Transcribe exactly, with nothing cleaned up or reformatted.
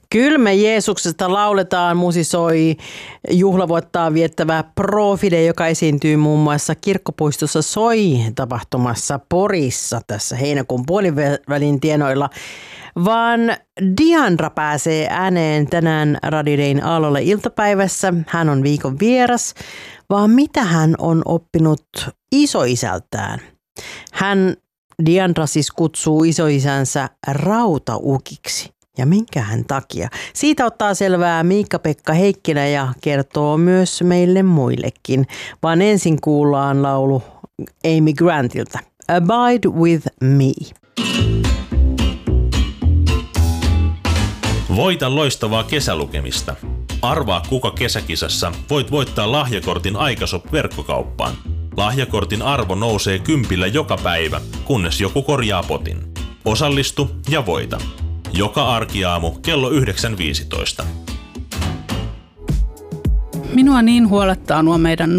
Kyllä me Jeesuksesta lauletaan, musisoi juhlavuottaa viettävä Profide, joka esiintyy muun muassa Kirkkopuistossa Soi-tapahtumassa Porissa tässä heinäkuun puolivälin tienoilla. Vaan Diandra pääsee ääneen tänään Radio Dayn Aallolle iltapäivässä. Hän on viikon vieras, vaan mitä hän on oppinut isoisältään. Hän, Diandra siis kutsuu isoisänsä rautaukiksi. Ja minkähän takia? Siitä ottaa selvää Miikka-Pekka Heikkilä ja kertoo myös meille muillekin. Vaan ensin kuullaan laulu Amy Grantilta. Abide with me. Voita loistavaa kesälukemista. Arvaa kuka kesäkisassa voit voittaa lahjakortin Aikashop-verkkokauppaan. Lahjakortin arvo nousee kympillä joka päivä, kunnes joku korjaa potin. Osallistu ja voita. Joka arkiaamu kello yhdeksän viisitoista. Minua niin huolettaa nuo meidän